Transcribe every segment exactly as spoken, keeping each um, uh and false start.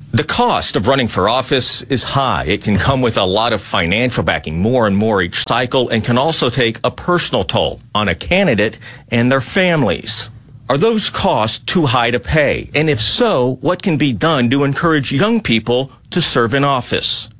The cost of running for office is high. It can come with a lot of financial backing, more and more each cycle, and can also take a personal toll on a candidate and their families. Are those costs too high to pay? And if so, what can be done to encourage young people to serve in office?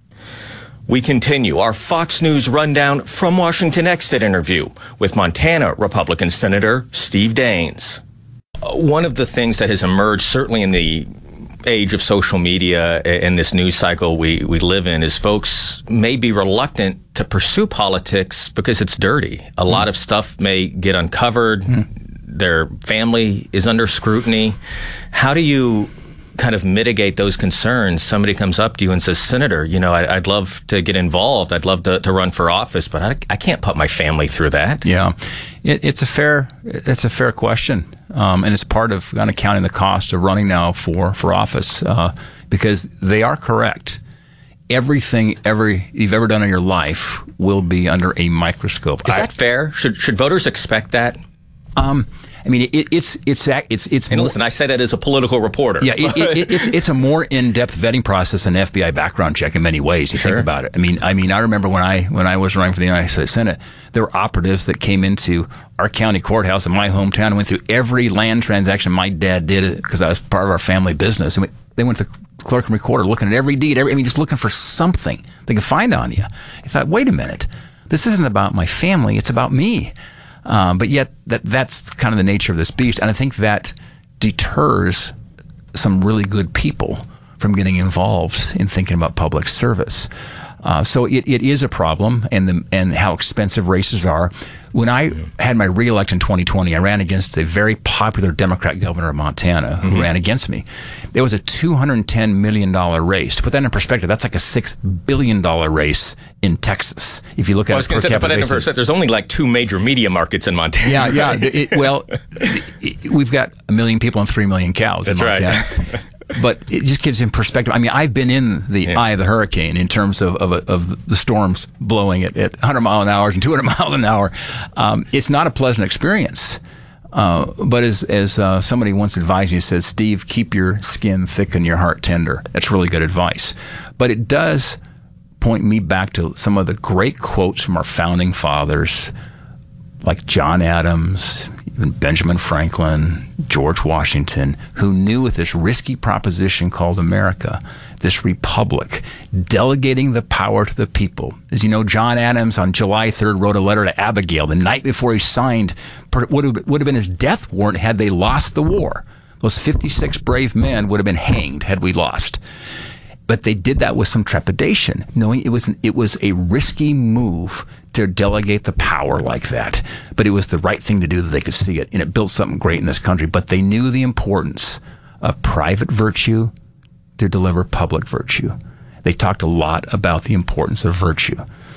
We continue our Fox News Rundown from Washington Exit interview with Montana Republican Senator Steve Daines. One of the things that has emerged, certainly in the age of social media and this news cycle we, we live in, is folks may be reluctant to pursue politics because it's dirty. A mm. lot of stuff may get uncovered. Mm. Their family is under scrutiny. How do you kind of mitigate those concerns? Somebody comes up to you and says, Senator, you know, I, I'd love to get involved. I'd love to, to run for office, but I, I can't put my family through that. Yeah, it, it's a fair it's a fair question. Um, and it's part of kind of counting the cost of running now for, for office, uh, because they are correct. Everything every you've ever done in your life will be under a microscope. Is I, that fair? Should should voters expect that? Um, I mean, it, it's it's it's it's. And more, listen, I say that as a political reporter. Yeah, it, it, it, it's it's a more in-depth vetting process than an F B I background check in many ways. You sure. think about it. I mean, I mean, I remember when I when I was running for the United States Senate, there were operatives that came into our county courthouse in my hometown and went through every land transaction my dad did because I was part of our family business. And we, they went to the clerk and recorder looking at every deed. Every, I mean, just looking for something they could find on you. I thought, wait a minute, this isn't about my family; it's about me. Um, but yet that that's kind of the nature of this beast. And I think that deters some really good people from getting involved in thinking about public service. Uh, so it, it is a problem, and the and how expensive races are. When I yeah. had my re-election in twenty twenty, I ran against a very popular Democrat governor of Montana who mm-hmm. ran against me. There was a two hundred ten million dollars race. To put that in perspective, that's like a six billion dollars race in Texas. If you look at well, I was going to say, to put that in perspective, there's only like two major media markets in Montana. Yeah, yeah. It, well, it, it, we've got a million people and three million cows that's in Montana. Right. But it just gives him perspective. I mean, I've been in the yeah. eye of the hurricane in terms of of, of the storms blowing at, at one hundred miles an hour and two hundred miles an hour. Um, it's not a pleasant experience. Uh, but as as uh, somebody once advised me, he says, Steve, keep your skin thick and your heart tender. That's really good advice. But it does point me back to some of the great quotes from our founding fathers, like John Adams, even Benjamin Franklin, George Washington, who knew with this risky proposition called America, this republic, delegating the power to the people. As you know, John Adams on July third wrote a letter to Abigail the night before he signed what would have been his death warrant had they lost the war. Those fifty-six brave men would have been hanged had we lost. But they did that with some trepidation, knowing it was it was a risky move to delegate the power like that. But it was the right thing to do that they could see it, and it built something great in this country. But they knew the importance of private virtue to deliver public virtue. They talked a lot about the importance of virtue.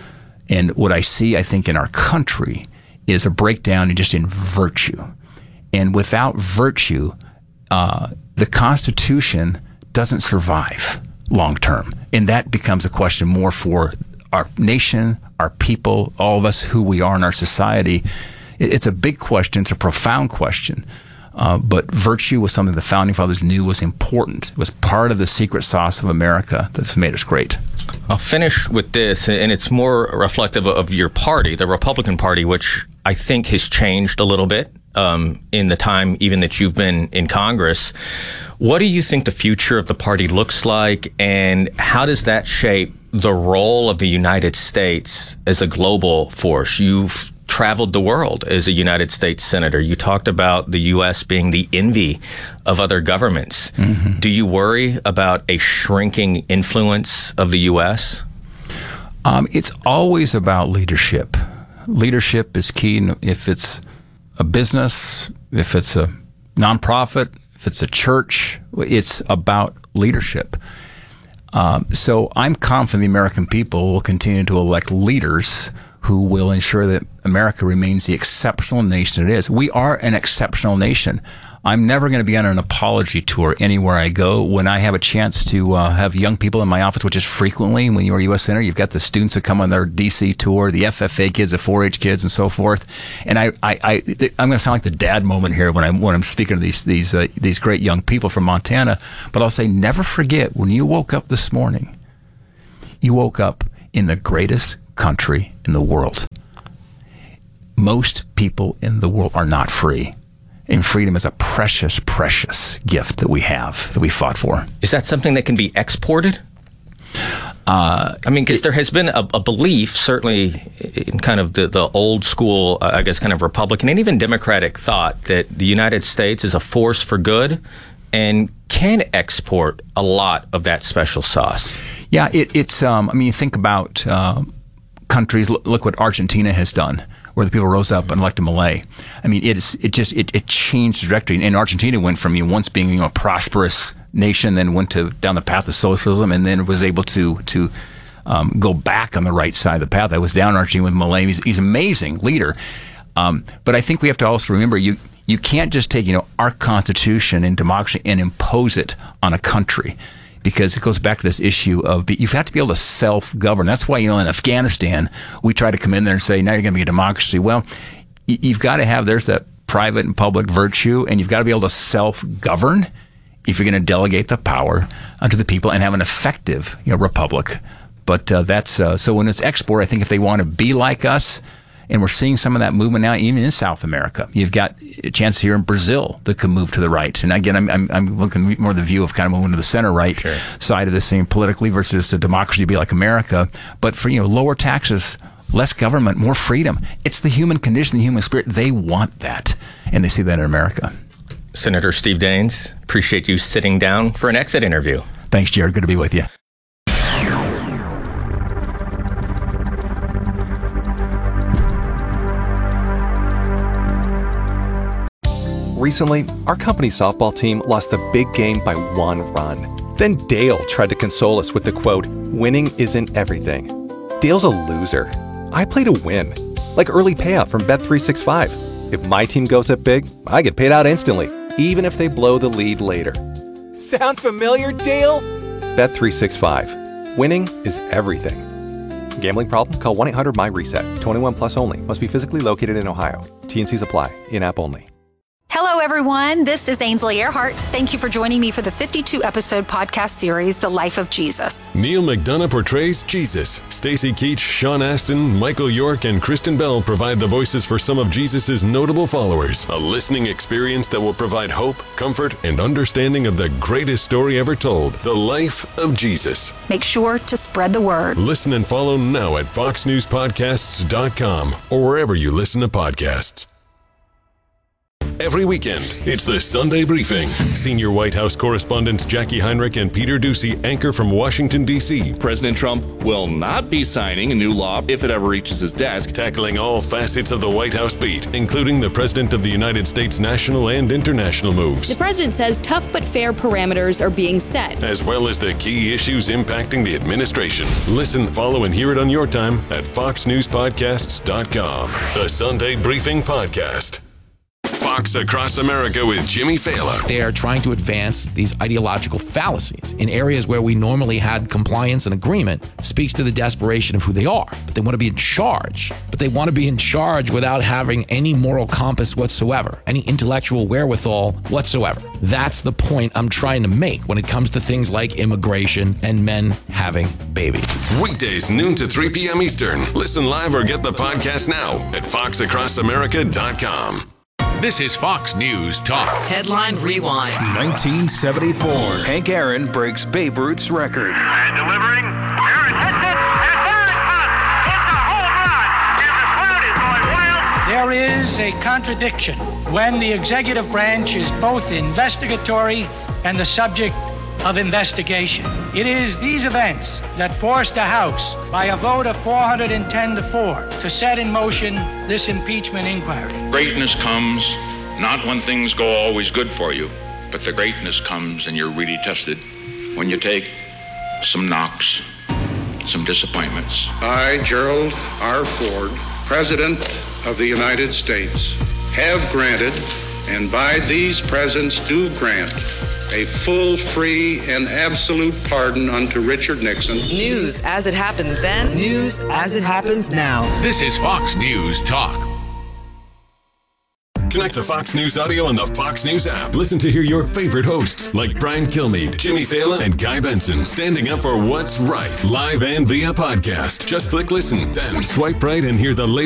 And what I see, I think, in our country is a breakdown in just in virtue. And without virtue, uh, the Constitution doesn't survive long term. And that becomes a question more for our nation, our people, all of us, who we are in our society. It's a big question. It's a profound question. Uh, but virtue was something the Founding Fathers knew was important. It was part of the secret sauce of America that's made us great. I'll finish with this, and it's more reflective of your party, the Republican Party, which I think has changed a little bit um, in the time even that you've been in Congress. What do you think the future of the party looks like, and how does that shape the role of the United States as a global force? You've traveled the world as a United States senator. You talked about the U S being the envy of other governments. Mm-hmm. Do you worry about a shrinking influence of the U S? Um, it's always about leadership. Leadership is key. If it's a business, if it's a nonprofit, if it's a church, it's about leadership. Um, so I'm confident the American people will continue to elect leaders who will ensure that America remains the exceptional nation it is. We are an exceptional nation. I'm never going to be on an apology tour anywhere I go. When I have a chance to uh, have young people in my office, which is frequently when you're a U S Senator, you've got the students that come on their D C tour, the F F A kids, the four H kids, and so forth. And I, I, I I'm going to sound like the dad moment here when I'm when I'm speaking to these these uh, these great young people from Montana. But I'll say, never forget when you woke up this morning. You woke up in the greatest country in the world. Most people in the world are not free. And freedom is a precious, precious gift that we have, that we fought for. Is that something that can be exported? Uh, I mean, because there has been a, a belief, certainly in kind of the, the old school, uh, I guess, kind of Republican and even Democratic thought that the United States is a force for good and can export a lot of that special sauce. Yeah, it, it's, um, I mean, you think about uh, countries, look, look what Argentina has done, where the people rose up and elected Milei. I mean, it is it just it, it changed the trajectory. And Argentina went from you know, once being you know, a prosperous nation, then went to down the path of socialism, and then was able to to um, go back on the right side of the path. I was down in Argentina with Milei. He's, he's an amazing leader. Um, but I think we have to also remember you you can't just take you know our Constitution and democracy and impose it on a country. Because it goes back to this issue of you have to be able to self-govern. That's why, you know, in Afghanistan, we try to come in there and say, now you're going to be a democracy. Well, you've got to have, there's that private and public virtue, and you've got to be able to self-govern if you're going to delegate the power unto the people and have an effective you know, republic. But uh, that's, uh, so when it's export, I think if they want to be like us, and we're seeing some of that movement now, even in South America. You've got a chance here in Brazil that can move to the right. And again, I'm I'm, I'm looking more at the view of kind of moving to the center-right sure. side of this thing politically versus the democracy to be like America. But for, you know, lower taxes, less government, more freedom. It's the human condition, the human spirit. They want that. And they see that in America. Senator Steve Daines, appreciate you sitting down for an exit interview. Thanks, Jared. Good to be with you. Recently, our company's softball team lost the big game by one run. Then Dale tried to console us with the quote, "Winning isn't everything." Dale's a loser. I play to win. Like early payout from Bet three sixty-five. If my team goes up big, I get paid out instantly, even if they blow the lead later. Sound familiar, Dale? Bet three sixty-five. Winning is everything. Gambling problem? Call one eight hundred M Y reset. twenty-one plus only. Must be physically located in Ohio. T N Cs apply. In-app only. Hello, everyone. This is Ainsley Earhart. Thank you for joining me for the fifty-two episode podcast series, The Life of Jesus. Neil McDonough portrays Jesus. Stacy Keach, Sean Astin, Michael York, and Kristen Bell provide the voices for some of Jesus' notable followers. A listening experience that will provide hope, comfort, and understanding of the greatest story ever told, The Life of Jesus. Make sure to spread the word. Listen and follow now at fox news podcasts dot com or wherever you listen to podcasts. Every weekend, it's the Sunday Briefing. Senior White House correspondents Jackie Heinrich and Peter Doocy anchor from Washington, D C President Trump will not be signing a new law if it ever reaches his desk. Tackling all facets of the White House beat, including the President of the United States national and international moves. The President says tough but fair parameters are being set, as well as the key issues impacting the administration. Listen, follow, and hear it on your time at fox news podcasts dot com. The Sunday Briefing Podcast. Fox Across America with Jimmy Fallon. They are trying to advance these ideological fallacies in areas where we normally had compliance and agreement. Speaks to the desperation of who they are. But they want to be in charge. But they want to be in charge without having any moral compass whatsoever, any intellectual wherewithal whatsoever. That's the point I'm trying to make when it comes to things like immigration and men having babies. Weekdays, noon to three p.m. Eastern. Listen live or get the podcast now at fox across america dot com. This is Fox News Talk. Headline Rewind. nineteen seventy-four. Hank Aaron breaks Babe Ruth's record. And delivering. Aaron hits it. And there it comes. It's a home run. And the crowd is going wild. There is a contradiction when the executive branch is both investigatory and the subject of investigation. It is these events that forced the House, by a vote of four hundred ten to four, to set in motion this impeachment inquiry. Greatness comes not when things go always good for you, but the greatness comes and you're really tested when you take some knocks some disappointments. I, Gerald R. Ford, President of the United States, have granted, and by these presents do grant, a full, free, and absolute pardon unto Richard Nixon. News as it happened then, news as it happens now. This is Fox News Talk. Connect to Fox News Audio on the Fox News app. Listen to hear your favorite hosts like Brian Kilmeade, Jimmy Fallon, and Guy Benson standing up for what's right, live and via podcast. Just click listen, then swipe right and hear the latest